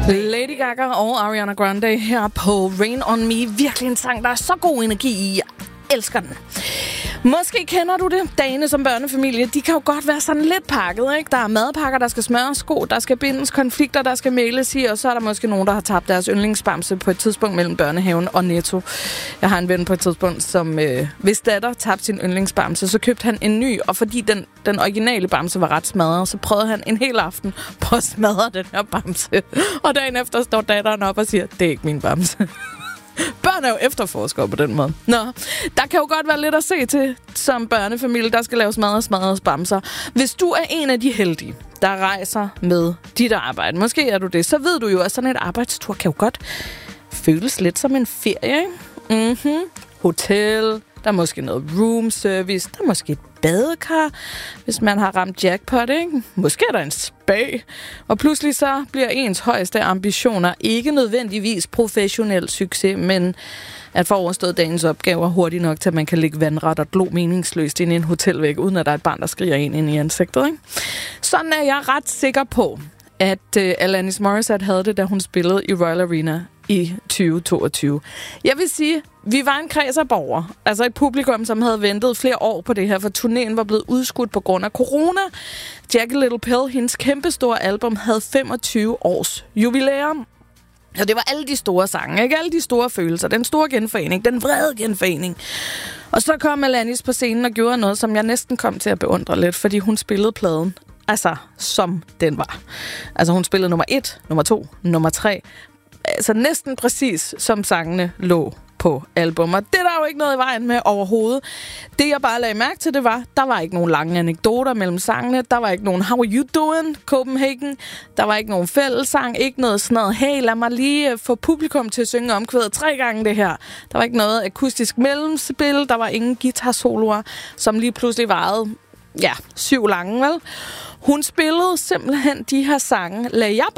Lady Gaga og Ariana Grande her på Rain On Me. Virkelig en sang, der er så god energi i. Jeg elsker den. Måske kender du det. Dagene som børnefamilie, de kan jo godt være sådan lidt pakket, ikke? Der er madpakker, der skal smøres, sko, der skal bindes, konflikter, der skal mæles i, og så er der måske nogen, der har tabt deres yndlingsbamse på et tidspunkt mellem børnehaven og Netto. Jeg har en ven på et tidspunkt, som hvis datter tabte sin yndlingsbamse, så købte han en ny, og fordi den originale bamse var ret smadret, så prøvede han en hel aften på at smadre den her bamse. Og dagen efter står datteren op og siger, det er ikke min bamse. Børn er jo efterforskere på den måde. Nå, der kan jo godt være lidt at se til som børnefamilie, der skal laves smadrede bamser. Hvis du er en af de heldige, der rejser med dit arbejde, måske er du det, så ved du jo, at sådan et arbejdstur kan jo godt føles lidt som en ferie, ikke? Hotel, der er måske noget room service, der er måske et badekar, hvis man har ramt jackpot, ikke? Måske er der en spa. Og pludselig så bliver ens højeste ambitioner ikke nødvendigvis professionel succes, men at få overstået dagens opgaver hurtigt nok til, at man kan ligge vandret og glo meningsløst ind i en hotelvæg, uden at der er et barn, der skriger ind i ansigtet, ikke? Sådan er jeg ret sikker på, at Alanis Morissette havde det, da hun spillede i Royal Arena i 2022. Jeg vil sige, vi var en kreds af borgere, altså et publikum, som havde ventet flere år på det her, for turnéen var blevet udskudt på grund af corona. Jagged Little Pill, hendes kæmpestore album, havde 25 års jubilæum. Og det var alle de store sange, ikke? Alle de store følelser, den store genforening, den vrede genforening. Og så kom Alanis på scenen og gjorde noget, som jeg næsten kom til at beundre lidt, fordi hun spillede pladen, altså som den var. Altså hun spillede nummer 1, nummer 2, nummer 3, altså næsten præcis som sangene lå på album. Og det er der jo ikke noget i vejen med overhovedet. Det jeg bare lagde mærke til, det var, der var ikke nogen lange anekdoter mellem sangene. Der var ikke nogen How are you doing, Copenhagen? Der var ikke nogen fællessang. Ikke noget sådan noget, hey, lad mig lige få publikum til at synge omkvædet 3 gange det her. Der var ikke noget akustisk mellemspil. Der var ingen guitar-soloer, som lige pludselig varede 7 lange, vel? Hun spillede simpelthen de her sange, lagde jeg